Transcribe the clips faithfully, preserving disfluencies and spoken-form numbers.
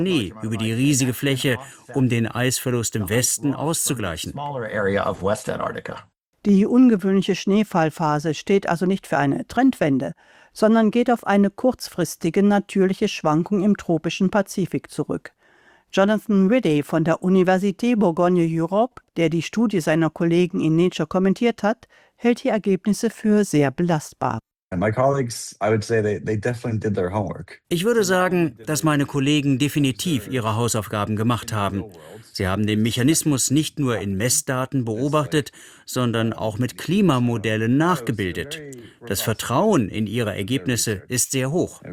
Schnee über die riesige Fläche, um den Eisverlust im Westen auszugleichen. Die ungewöhnliche Schneefallphase steht also nicht für eine Trendwende, sondern geht auf eine kurzfristige natürliche Schwankung im tropischen Pazifik zurück. Jonathan Ridday von der Université Bourgogne-Europe, der die Studie seiner Kollegen in Nature kommentiert hat, hält die Ergebnisse für sehr belastbar. Ich würde sagen, dass meine Kollegen definitiv ihre Hausaufgaben gemacht haben. Sie haben den Mechanismus nicht nur in Messdaten beobachtet, sondern auch mit Klimamodellen nachgebildet. Das Vertrauen in ihre Ergebnisse ist sehr hoch.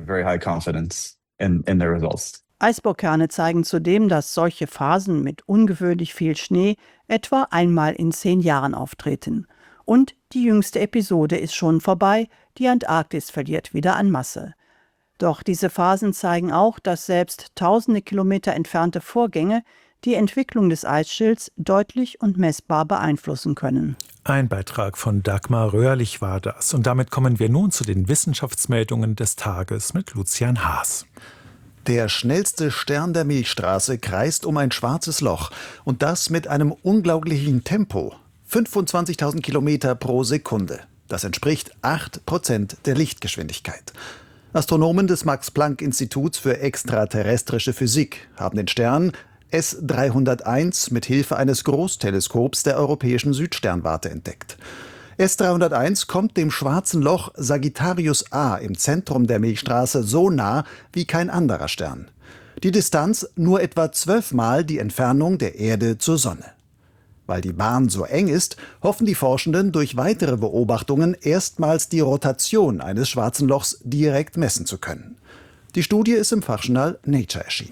Eisbohrkerne zeigen zudem, dass solche Phasen mit ungewöhnlich viel Schnee etwa einmal in zehn Jahren auftreten. Und die jüngste Episode ist schon vorbei, die Antarktis verliert wieder an Masse. Doch diese Phasen zeigen auch, dass selbst tausende Kilometer entfernte Vorgänge die Entwicklung des Eisschilds deutlich und messbar beeinflussen können. Ein Beitrag von Dagmar Röhrlich war das. Und damit kommen wir nun zu den Wissenschaftsmeldungen des Tages mit Lucian Haas. Der schnellste Stern der Milchstraße kreist um ein schwarzes Loch. Und das mit einem unglaublichen Tempo. fünfundzwanzigtausend Kilometer pro Sekunde. Das entspricht acht Prozent der Lichtgeschwindigkeit. Astronomen des Max-Planck-Instituts für extraterrestrische Physik haben den Stern S dreihunderteins mit Hilfe eines Großteleskops der Europäischen Südsternwarte entdeckt. S dreihunderteins kommt dem schwarzen Loch Sagittarius A im Zentrum der Milchstraße so nah wie kein anderer Stern. Die Distanz nur etwa zwölfmal die Entfernung der Erde zur Sonne. Weil die Bahn so eng ist, hoffen die Forschenden durch weitere Beobachtungen erstmals die Rotation eines schwarzen Lochs direkt messen zu können. Die Studie ist im Fachjournal Nature erschienen.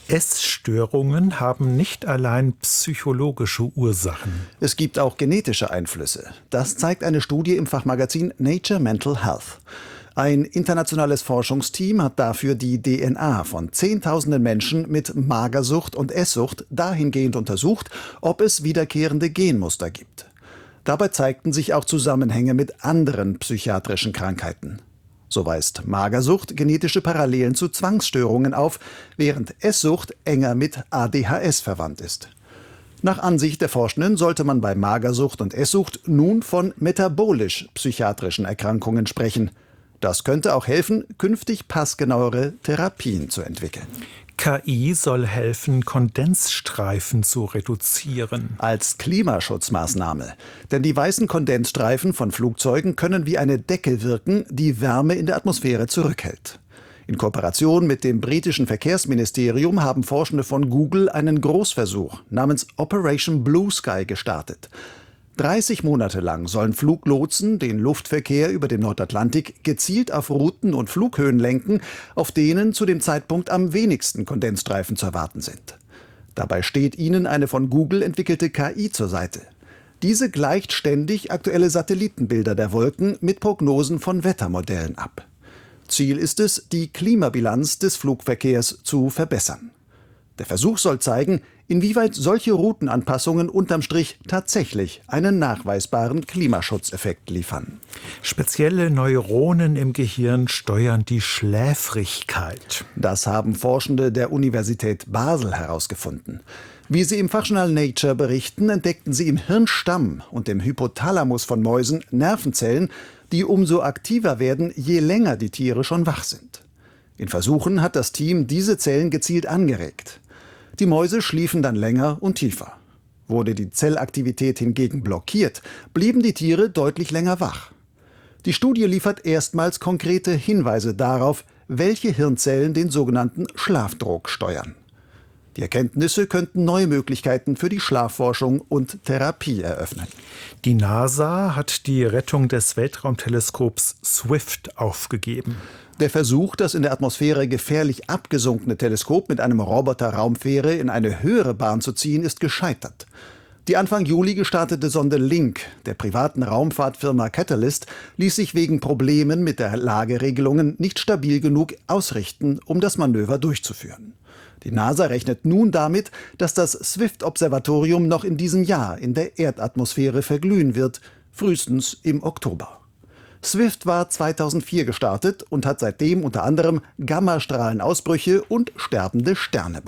Essstörungen haben nicht allein psychologische Ursachen. Es gibt auch genetische Einflüsse. Das zeigt eine Studie im Fachmagazin Nature Mental Health. Ein internationales Forschungsteam hat dafür die D N A von Zehntausenden Menschen mit Magersucht und Esssucht dahingehend untersucht, ob es wiederkehrende Genmuster gibt. Dabei zeigten sich auch Zusammenhänge mit anderen psychiatrischen Krankheiten. So weist Magersucht genetische Parallelen zu Zwangsstörungen auf, während Esssucht enger mit A D H S verwandt ist. Nach Ansicht der Forschenden sollte man bei Magersucht und Esssucht nun von metabolisch-psychiatrischen Erkrankungen sprechen. Das könnte auch helfen, künftig passgenauere Therapien zu entwickeln. K I soll helfen, Kondensstreifen zu reduzieren. Als Klimaschutzmaßnahme. Denn die weißen Kondensstreifen von Flugzeugen können wie eine Decke wirken, die Wärme in der Atmosphäre zurückhält. In Kooperation mit dem britischen Verkehrsministerium haben Forschende von Google einen Großversuch namens Operation Blue Sky gestartet. dreißig Monate lang sollen Fluglotsen den Luftverkehr über dem Nordatlantik gezielt auf Routen und Flughöhen lenken, auf denen zu dem Zeitpunkt am wenigsten Kondensstreifen zu erwarten sind. Dabei steht ihnen eine von Google entwickelte K I zur Seite. Diese gleicht ständig aktuelle Satellitenbilder der Wolken mit Prognosen von Wettermodellen ab. Ziel ist es, die Klimabilanz des Flugverkehrs zu verbessern. Der Versuch soll zeigen, inwieweit solche Routenanpassungen unterm Strich tatsächlich einen nachweisbaren Klimaschutzeffekt liefern. Spezielle Neuronen im Gehirn steuern die Schläfrigkeit. Das haben Forschende der Universität Basel herausgefunden. Wie sie im Fachjournal Nature berichten, entdeckten sie im Hirnstamm und dem Hypothalamus von Mäusen Nervenzellen, die umso aktiver werden, je länger die Tiere schon wach sind. In Versuchen hat das Team diese Zellen gezielt angeregt. Die Mäuse schliefen dann länger und tiefer. Wurde die Zellaktivität hingegen blockiert, blieben die Tiere deutlich länger wach. Die Studie liefert erstmals konkrete Hinweise darauf, welche Hirnzellen den sogenannten Schlafdruck steuern. Die Erkenntnisse könnten neue Möglichkeiten für die Schlafforschung und Therapie eröffnen. Die NASA hat die Rettung des Weltraumteleskops SWIFT aufgegeben. Der Versuch, das in der Atmosphäre gefährlich abgesunkene Teleskop mit einem Roboter-Raumfähre in eine höhere Bahn zu ziehen, ist gescheitert. Die Anfang Juli gestartete Sonde Link der privaten Raumfahrtfirma Catalyst ließ sich wegen Problemen mit der Lageregelungen nicht stabil genug ausrichten, um das Manöver durchzuführen. Die NASA rechnet nun damit, dass das SWIFT-Observatorium noch in diesem Jahr in der Erdatmosphäre verglühen wird, frühestens im Oktober. SWIFT war zweitausendvier gestartet und hat seitdem unter anderem Gammastrahlenausbrüche und sterbende Sterne beobachtet.